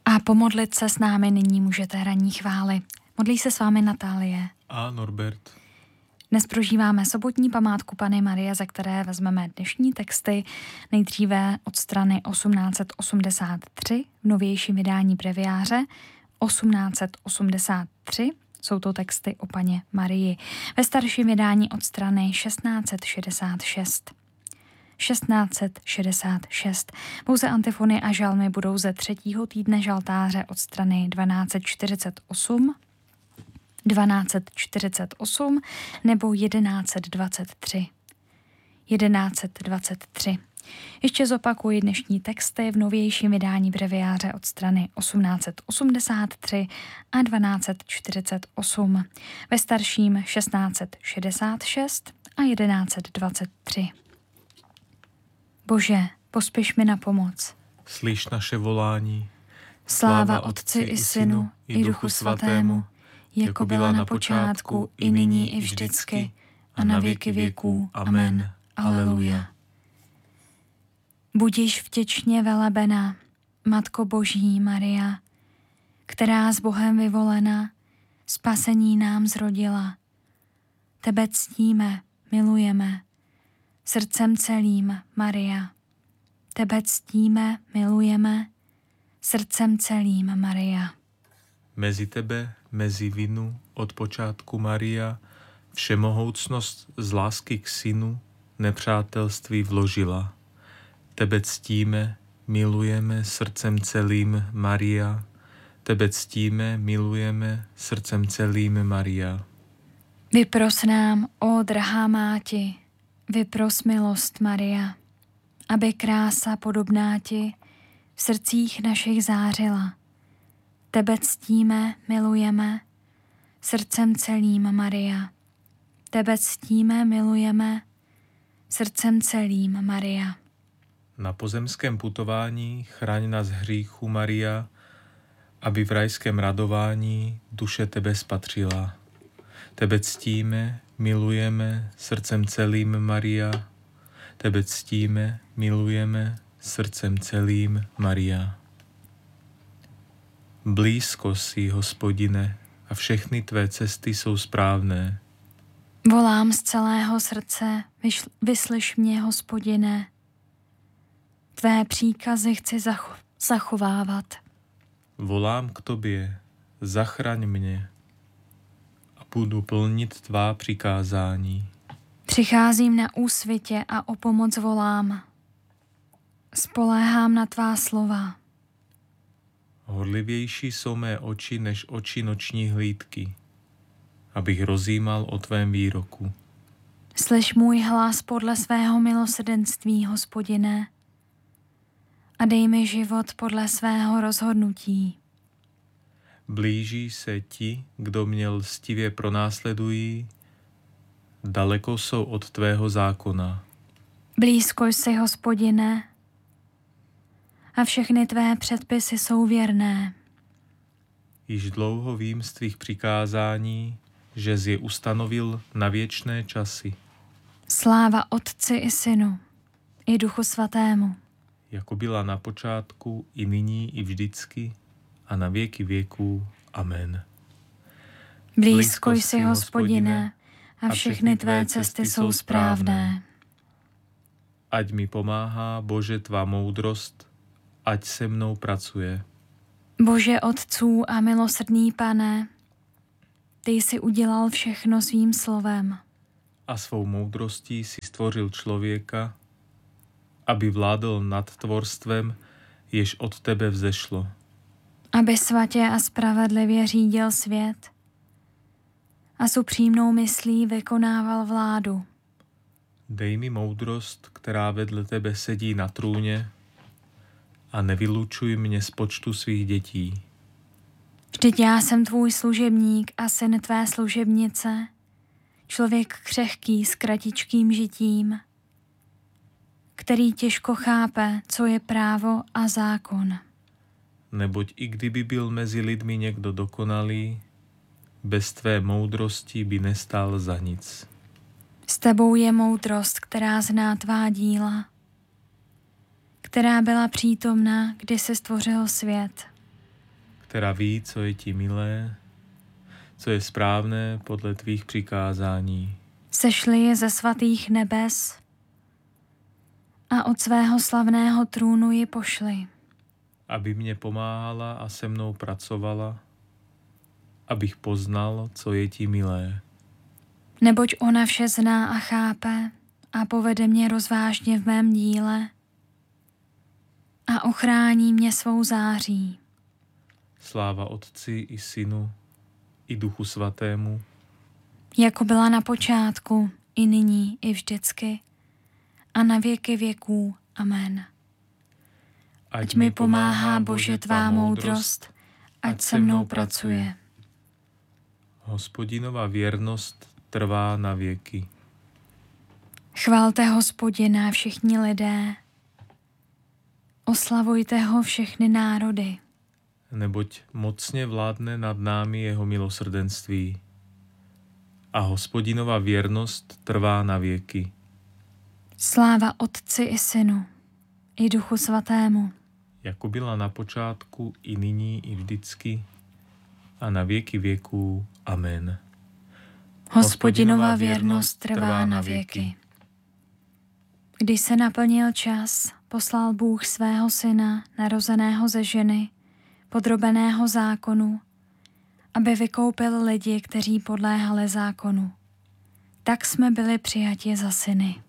A pomodlit se s námi nyní můžete ranní chvály. Modlí se s vámi Natálie a Norbert. Dnes prožíváme sobotní památku Panny Marie, za které vezmeme dnešní texty nejdříve od strany 1883 v novějším vydání breviáře 1883. Jsou to texty o Panně Marii. Ve starším vydání od strany 1666. 1666. Pouze antifony a žalmy budou ze 3. týdne žaltáře od strany 1248, 1248 nebo 1123. 1123. Ještě zopakuji dnešní texty v novějším vydání breviáře od strany 1883 a 1248. Ve starším 1666 a 1123. Bože, pospěš mi na pomoc. Slyš naše volání. Sláva Otci i Synu, i Duchu Svatému, jako byla na počátku, i nyní, i vždycky, a na věky věků. Amen. Aleluja. Budiš vděčně velebená, Matko Boží Maria, která s Bohem vyvolena, spasení nám zrodila. Tebe ctíme, milujeme, srdcem celým, Maria. Tebe ctíme, milujeme, srdcem celým, Maria. Mezi tebe, mezi vinu, od počátku Maria, všemohoucnost z lásky k synu, nepřátelství vložila. Tebe ctíme, milujeme, srdcem celým, Maria. Tebe ctíme, milujeme, srdcem celým, Maria. Vypros nám, ó drahá máti, vypros milost, Maria, aby krása podobná ti v srdcích našich zářila. Tebe ctíme, milujeme, srdcem celým, Maria. Tebe ctíme, milujeme, srdcem celým, Maria. Na pozemském putování chraň nás hříchu, Maria, aby v rajském radování duše tebe spatřila. Tebe ctíme, milujeme, srdcem celým, Maria. Tebe ctíme, milujeme, srdcem celým, Maria. Blízko jsi, Hospodine, a všechny tvé cesty jsou správné. Volám z celého srdce, vyslyš mě, Hospodine. Tvé příkazy chci zachovávat. Volám k tobě, zachraň mě a budu plnit tvá přikázání. Přicházím na úsvitě a o pomoc volám. Spoléhám na tvá slova. Horlivější jsou mé oči než oči noční hlídky, abych rozjímal o tvém výroku. Slyš můj hlas podle svého milosrdenství, Hospodine, a dej mi život podle svého rozhodnutí. Blíží se ti, kdo mě lstivě pronásledují, daleko jsou od tvého zákona. Blízko jsi, Hospodine, a všechny tvé předpisy jsou věrné. Již dlouho vím z tvých přikázání, že jsi je ustanovil na věčné časy. Sláva Otci i Synu, i Duchu Svatému. Jako byla na počátku, i nyní, i vždycky, a na věky věků. Amen. Blízko jsi, Hospodine, a všechny tvé cesty jsou správné. Ať mi pomáhá, Bože, tvá moudrost, ať se mnou pracuje. Bože otců a milosrdný Pane, ty jsi udělal všechno svým slovem. A svou moudrostí si stvořil člověka, aby vládl nad tvorstvem, jež od tebe vzešlo. Aby svatě a spravedlivě řídil svět a s upřímnou myslí vykonával vládu. Dej mi moudrost, která vedle tebe sedí na trůně, a nevylučuj mě z počtu svých dětí. Vždyť já jsem tvůj služebník a syn tvé služebnice, člověk křehký s kratičkým žitím, který těžko chápe, co je právo a zákon. Neboť i kdyby byl mezi lidmi někdo dokonalý, bez tvé moudrosti by nestál za nic. S tebou je moudrost, která zná tvá díla, která byla přítomna, kdy se stvořil svět. která ví, co je ti milé, co je správné podle tvých přikázání. Sešli je ze svatých nebes a od svého slavného trůnu ji pošli. Aby mě pomáhala a se mnou pracovala, abych poznal, co je ti milé. Neboť ona vše zná a chápe a povede mě rozvážně v mém díle a ochrání mě svou září. Sláva Otci i Synu, i Duchu Svatému, jako byla na počátku, i nyní, i vždycky, a na věky věků. Amen. Ať mi pomáhá, Bože, tvá moudrost, ať se mnou pracuje. Hospodinova věrnost trvá na věky. Chvalte Hospodina všichni lidé, oslavujte ho všechny národy. Neboť mocně vládne nad námi jeho milosrdenství a Hospodinova věrnost trvá na věky. Sláva Otci i Synu, i Duchu Svatému. Jako byla na počátku, i nyní, i vždycky, a na věky věků. Amen. Hospodinova věrnost trvá na věky. Když se naplnil čas, poslal Bůh svého syna, narozeného ze ženy, podrobeného zákonu, aby vykoupil lidi, kteří podléhali zákonu. Tak jsme byli přijati za syny.